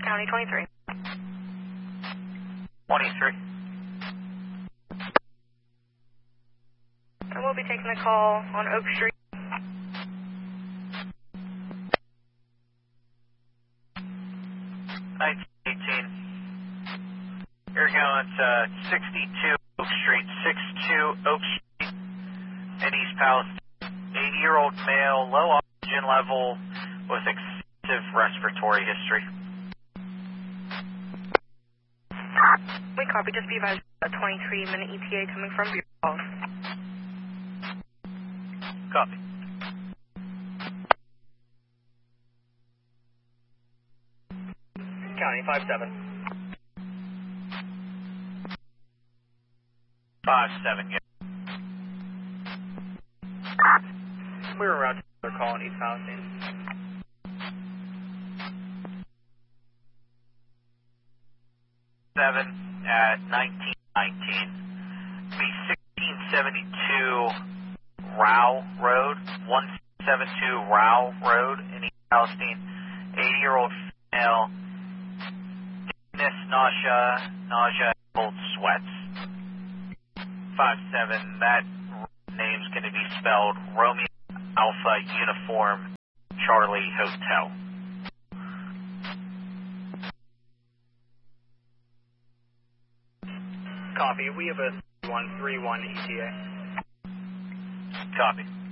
County 23. 23. And we'll be taking the call on Oak Street. 1918. You're going to 62 Oak Street, 62 Oak Street in East Palestine. 80-year-old male, low oxygen level with extensive respiratory history. We copy, just be advised, a 23-minute ETA coming from your call. Copy. County 57. 57, yeah. We were around to call in East Palestine. Seven at 1919. Be 1672 Rao Road, 172 Rao Road in East Palestine. 80-year-old female, dizziness, nausea, cold sweats. 57, that name's going to be spelled Romeo Alpha Uniform Charlie Hotel. Copy. We have a 131 ETA. Copy.